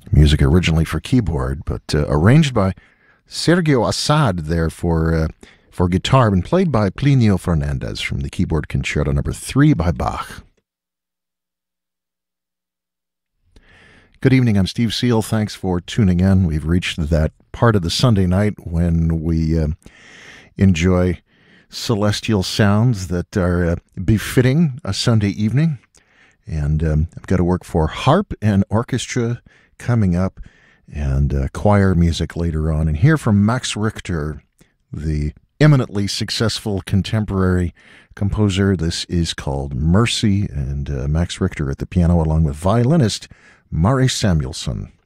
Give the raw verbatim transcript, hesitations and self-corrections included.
Music originally for keyboard, but uh, arranged by Sergio Assad there for uh, for guitar and played by Plinio Fernandez from the Keyboard Concerto number three by Bach. Good evening, I'm Steve Seal. Thanks for tuning in. We've reached that part of the Sunday night when we uh, enjoy celestial sounds that are uh, befitting a Sunday evening. And um, I've got to work for harp and orchestra coming up, and uh, choir music later on. And hear from Max Richter, the eminently successful contemporary composer. This is called Mercy, and uh, Max Richter at the piano along with violinist Mari Samuelson.